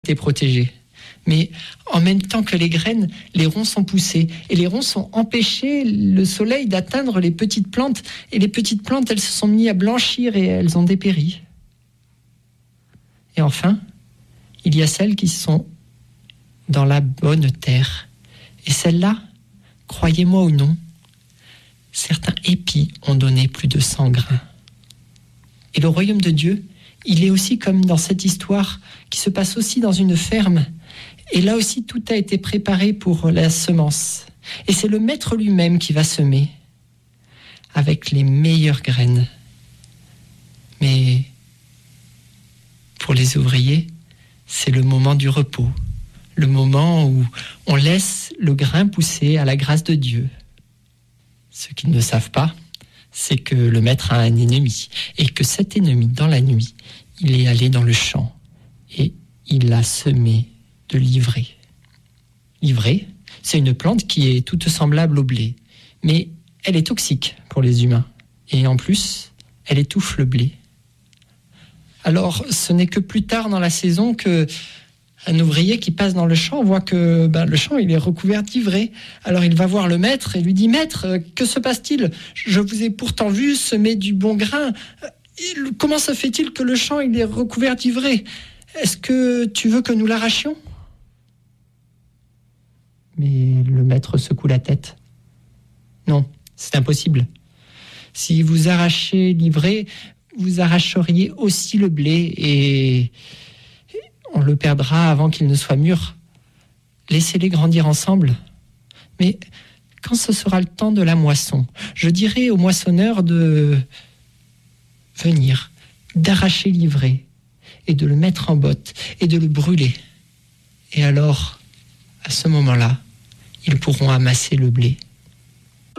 été protégés. Mais en même temps que les graines, les ronces ont poussé. Et les ronces ont empêché le soleil d'atteindre les petites plantes. Et les petites plantes, elles se sont mises à blanchir et elles ont dépéri. Et enfin, il y a celles qui sont dans la bonne terre. Et celles-là, croyez-moi ou non, certains épis ont donné plus de 100 grains. Et le royaume de Dieu, il est aussi comme dans cette histoire qui se passe aussi dans une ferme. Et là aussi, tout a été préparé pour la semence. Et c'est le maître lui-même qui va semer avec les meilleures graines. Mais pour les ouvriers, c'est le moment du repos, le moment où on laisse le grain pousser à la grâce de Dieu. Ceux qui ne le savent pas, c'est que le maître a un ennemi, et que cet ennemi, dans la nuit, il est allé dans le champ, et il a semé de l'ivraie. L'ivraie, c'est une plante qui est toute semblable au blé, mais elle est toxique pour les humains, et en plus, elle étouffe le blé. Alors, ce n'est que plus tard dans la saison que un ouvrier qui passe dans le champ voit que le champ il est recouvert d'ivraie. Alors il va voir le maître et lui dit « Maître, que se passe-t-il ? Je vous ai pourtant vu semer du bon grain. Comment se fait-il que le champ il est recouvert d'ivraie ? Est-ce que tu veux que nous l'arrachions ?» Mais le maître secoue la tête. « Non, c'est impossible. Si vous arrachez l'ivraie, vous arracheriez aussi le blé et on le perdra avant qu'il ne soit mûr. Laissez-les grandir ensemble. Mais quand ce sera le temps de la moisson, je dirai au moissonneur de venir, d'arracher l'ivraie et de le mettre en botte et de le brûler. Et alors, à ce moment-là, ils pourront amasser le blé.